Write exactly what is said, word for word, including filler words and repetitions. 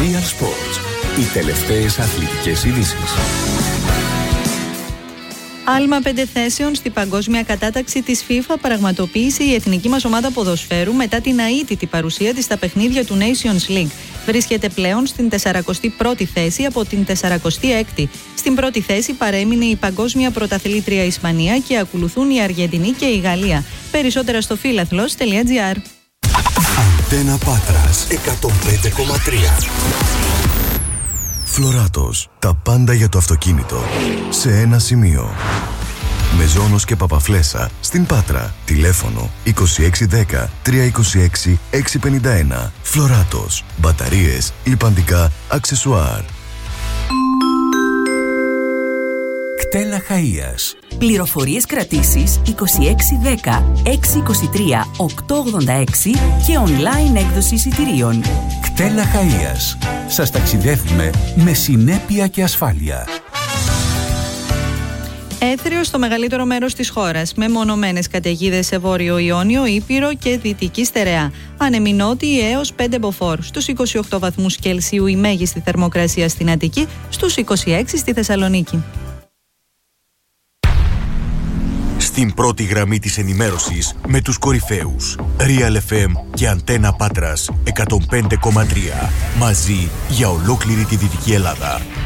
Real Sports. Οι τελευταίες αθλητικές ειδήσεις. Άλμα πέντε θέσεων στην παγκόσμια κατάταξη της FIFA πραγματοποίησε η εθνική μας ομάδα ποδοσφαίρου μετά την αίτητη παρουσία της στα παιχνίδια του Nations League. Βρίσκεται πλέον στην σαράντα πρώτη θέση από την σαράντα έκτη. Στην πρώτη θέση παρέμεινε η παγκόσμια πρωταθλήτρια Ισπανία και ακολουθούν η Αργεντινή και η Γαλλία. Περισσότερα στο φίλαθλος τελεία τζι άρ. Αντένα Πάτρας εκατόν πέντε κόμμα τρία. Φλωράτος. Τα πάντα για το αυτοκίνητο σε ένα σημείο. Μεζόνος και Παπαφλέσσα στην Πάτρα. Τηλέφωνο είκοσι έξι δέκα τριακόσια είκοσι έξι εξακόσια πενήντα ένα. Φλωράτος. Μπαταρίες, λιπαντικά, αξεσουάρ. Κτέλα Χαΐας. Πληροφορίες κρατήσεις είκοσι έξι δέκα εξακόσια είκοσι τρία οκτακόσια ογδόντα έξι και online έκδοση εισιτηρίων. Κτέλα Χαΐας. Σας ταξιδεύουμε με συνέπεια και ασφάλεια. Έθριο στο μεγαλύτερο μέρος της χώρας, με μονομένες καταιγίδες σε Βόρειο Ιόνιο, Ήπειρο και Δυτική Στερεά. Άνεμοι νότιοι έως πέντε μποφόρ. Στους είκοσι οκτώ βαθμούς Κελσίου η μέγιστη θερμοκρασία στην Αττική, στους είκοσι έξι στη Θεσσαλονίκη. Στην πρώτη γραμμή της ενημέρωσης με τους κορυφαίους Real εφ εμ και Αντένα Πάτρας εκατόν πέντε κόμμα τρία. Μαζί για ολόκληρη τη Δυτική Ελλάδα.